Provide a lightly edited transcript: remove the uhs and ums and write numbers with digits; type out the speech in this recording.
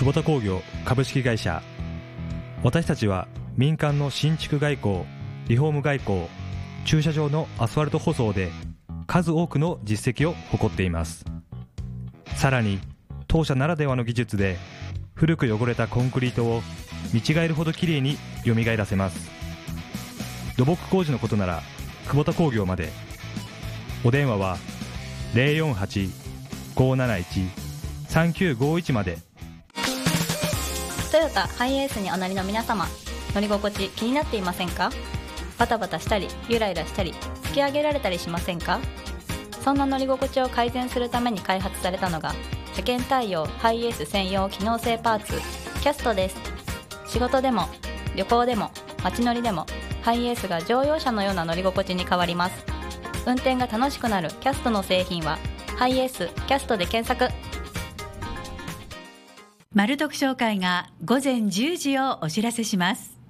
久保田工業株式会社。私たちは民間の新築外構、リフォーム外構、駐車場のアスファルト舗装で数多くの実績を誇っています。さらに当社ならではの技術で古く汚れたコンクリートを見違えるほどきれいによみがえらせます。土木工事のことなら久保田工業まで。お電話は 048-571-3951 まで。 トヨタハイエースにお乗りの皆様、乗り心地気になっていませんか？バタバタしたりゆらゆらしたり突き上げられたりしませんか？そんな乗り心地を改善するために開発されたのが車検対応ハイエース専用機能性パーツキャストです。仕事でも旅行でも街乗りでもハイエースが乗用車のような乗り心地に変わります。運転が楽しくなるキャストの製品はハイエースキャストで検索。 マル読商会が午前10時をお知らせします。